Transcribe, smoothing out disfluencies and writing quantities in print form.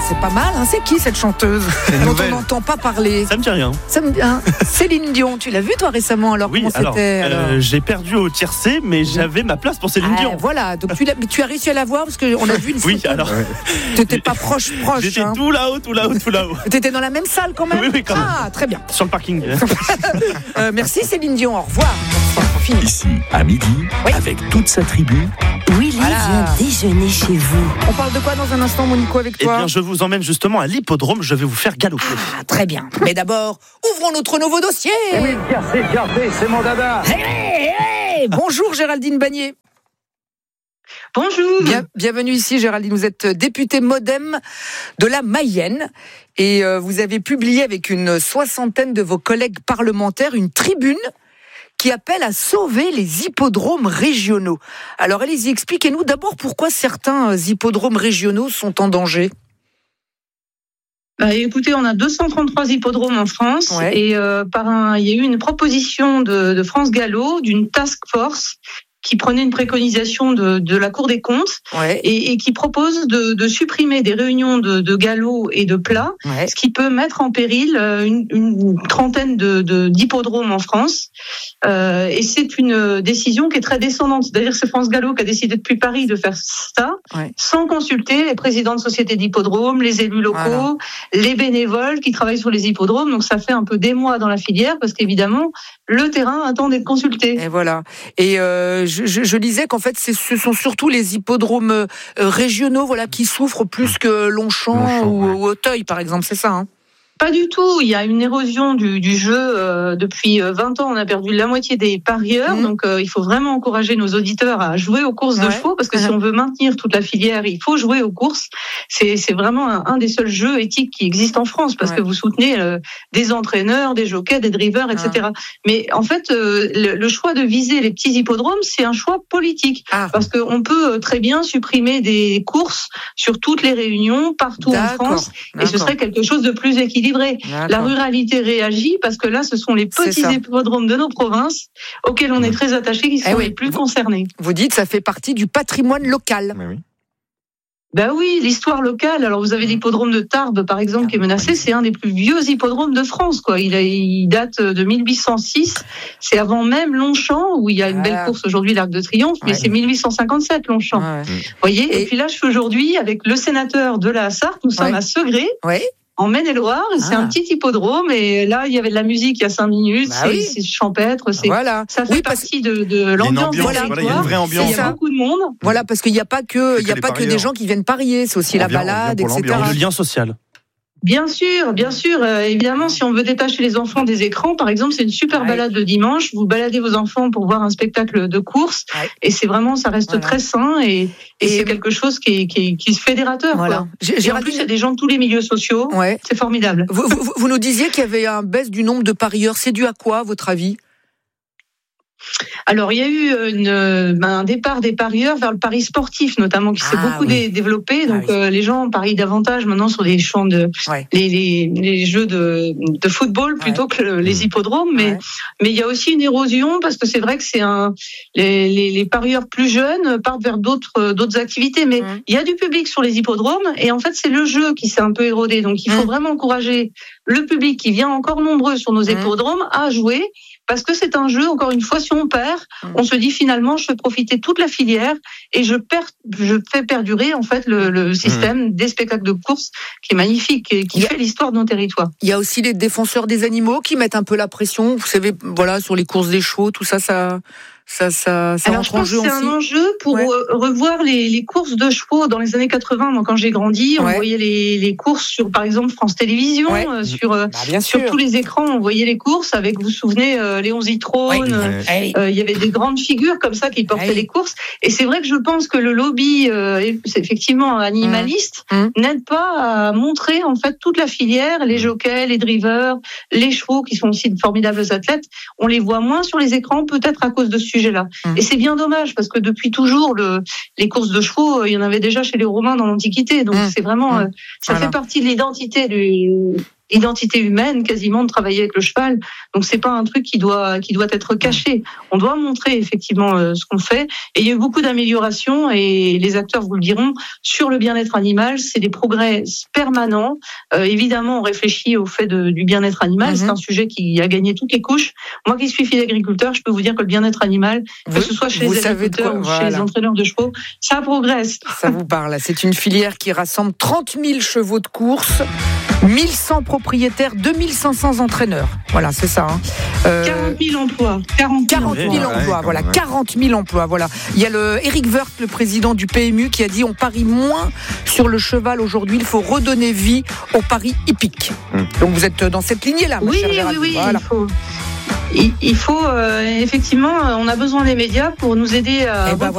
c'est pas mal. Hein. C'est qui cette chanteuse dont on n'entend pas parler? Ça me dit rien. Ça me dit, hein. Céline Dion, tu l'as vue toi récemment alors? Oui, comment c'était alors j'ai perdu au tiercé, mais j'avais ma place pour Céline Dion. Voilà, donc tu as réussi à la voir parce qu'on a vu une photo. Oui, alors. T'étais pas proche. J'étais tout là-haut. T'étais dans la même salle quand même? Oui, quand même. Ah, très bien. Sur le parking. Merci Céline Dion, au revoir. Fini. Ici, à midi, avec toute sa tribu. Willy vient déjeuner chez vous. On parle de quoi dans un instant, Monico, avec toi? Eh bien, je vous emmène justement à l'hippodrome. Je vais vous faire galoper. Ah, très bien. Mais d'abord, ouvrons notre nouveau dossier. Oui, Pierre, c'est mon dada. Bonjour Géraldine Bagné. Bonjour. Bienvenue ici Géraldine, vous êtes députée MoDem de la Mayenne et vous avez publié avec une soixantaine de vos collègues parlementaires une tribune qui appelle à sauver les hippodromes régionaux. Alors allez-y, expliquez-nous d'abord pourquoi certains hippodromes régionaux sont en danger. Écoutez, on a 233 hippodromes en France et il y a eu une proposition de France Gallo, d'une task force qui prenait une préconisation de la Cour des comptes et qui propose de supprimer des réunions de galop et de plat, ce qui peut mettre en péril une trentaine d'hippodromes en France. Et c'est une décision qui est très descendante. C'est-à-dire que c'est France Gallo qui a décidé depuis Paris de faire ça, sans consulter les présidents de sociétés d'hippodromes, les élus locaux, les bénévoles qui travaillent sur les hippodromes. Donc ça fait un peu d'émoi dans la filière parce qu'évidemment, le terrain attend d'être consulté. Et voilà. Et je lisais qu'en fait, ce sont surtout les hippodromes régionaux, qui souffrent plus que Longchamp ou Auteuil, par exemple. C'est ça, hein? Pas du tout. Il y a une érosion du jeu depuis 20 ans. On a perdu la moitié des parieurs. Donc, il faut vraiment encourager nos auditeurs à jouer aux courses de chevaux parce que si on veut maintenir toute la filière, il faut jouer aux courses. C'est vraiment un des seuls jeux éthiques qui existent en France parce que vous soutenez des entraîneurs, des jockeys, des drivers, etc. Mais en fait, le choix de viser les petits hippodromes, c'est un choix politique parce qu'on peut très bien supprimer des courses sur toutes les réunions partout en France et ce serait quelque chose de plus équilibré. La ruralité réagit parce que là, ce sont les petits hippodromes de nos provinces auxquels on est très attachés qui sont les plus concernés. Vous dites ça fait partie du patrimoine local. Ben oui, l'histoire locale. Alors vous avez l'hippodrome de Tarbes, par exemple, qui est menacé. C'est un des plus vieux hippodromes de France, quoi. Il date de 1806. C'est avant même Longchamp, où il y a une belle course aujourd'hui, l'Arc de Triomphe, mais c'est 1857 Longchamp. Vous voyez. Et puis là, je suis aujourd'hui avec le sénateur de la Sarthe. Nous sommes à Segré. En Maine-et-Loire, c'est un petit hippodrome et là il y avait de la musique il y a 5 minutes, c'est champêtre, ça fait partie de l'ambiance. Il y a une vraie ambiance. Il y a beaucoup de monde. Voilà, parce qu'il n'y a pas que des gens qui viennent parier, c'est aussi la balade, etc. Le lien social. Bien sûr. Évidemment, si on veut détacher les enfants des écrans, par exemple, c'est une super balade le dimanche. Vous baladez vos enfants pour voir un spectacle de course, et c'est vraiment, ça reste très sain et c'est quelque chose qui est fédérateur. Quoi. Et en plus, il y a des gens de tous les milieux sociaux. C'est formidable. Vous nous disiez qu'il y avait une baisse du nombre de parieurs. C'est dû à quoi, à votre avis ? Alors, il y a eu un départ des parieurs vers le pari sportif, notamment, qui s'est beaucoup développé. Donc, les gens parient davantage maintenant sur les champs les jeux de football plutôt que les hippodromes. Mais il y a aussi une érosion parce que c'est vrai que les parieurs plus jeunes partent vers d'autres activités. Mais il y a du public sur les hippodromes et en fait, c'est le jeu qui s'est un peu érodé. Donc, il faut vraiment encourager le public qui vient encore nombreux sur nos hippodromes à jouer. Parce que c'est un jeu, encore une fois, si on perd, on se dit finalement, je fais profiter toute la filière et je fais perdurer en fait le système des spectacles de course qui est magnifique et qui fait l'histoire de nos territoires. Il y a aussi les défenseurs des animaux qui mettent un peu la pression, vous savez, sur les courses des chevaux, tout ça Alors, je pense que c'est un enjeu pour revoir les courses de chevaux dans les années 80. Moi, quand j'ai grandi, on voyait les courses sur, par exemple, France Télévisions, sur tous les écrans, on voyait les courses avec, vous vous souvenez, Léon Zitrone. Il y avait des grandes figures comme ça qui portaient les courses. Et c'est vrai que je pense que le lobby, c'est effectivement animaliste, n'aide pas à montrer en fait toute la filière, les jockeys, les drivers, les chevaux qui sont aussi de formidables athlètes. On les voit moins sur les écrans, peut-être à cause de ce sujet-là. Et c'est bien dommage parce que depuis toujours, les courses de chevaux, il y en avait déjà chez les Romains dans l'Antiquité. Donc c'est vraiment, ça fait partie de l'identité identité humaine quasiment de travailler avec le cheval. Donc c'est pas un truc qui doit être caché. On doit montrer effectivement ce qu'on fait. Et il y a eu beaucoup d'améliorations et les acteurs vous le diront sur le bien-être animal. C'est des progrès permanents. Évidemment, on réfléchit au fait du bien-être animal. C'est un sujet qui a gagné toutes les couches. Moi qui suis fille d'agriculteur, je peux vous dire que le bien-être animal, que ce soit chez les agriculteurs ou chez les entraîneurs de chevaux, ça progresse. Ça vous parle. C'est une filière qui rassemble 30 000 chevaux de course, 1100 propriétaires, 2500 entraîneurs. Voilà, c'est ça. 40 000 emplois. 40 000 emplois, voilà. 40 000 emplois, voilà. Il y a Eric Woerth, le président du PMU, qui a dit on parie moins sur le cheval aujourd'hui, il faut redonner vie au pari hippique. Donc vous êtes dans cette lignée-là, ma chère Géraldine. Oui, voilà. Il faut effectivement, on a besoin des médias pour nous aider à